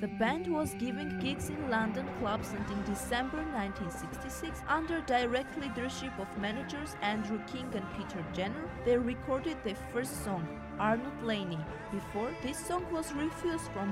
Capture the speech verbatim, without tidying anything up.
The band was giving gigs in London clubs, and in December nineteen sixty-six, under direct leadership of managers Andrew King and Peter Jenner, they recorded their first song, Arnold Laney. Before, this song was refused from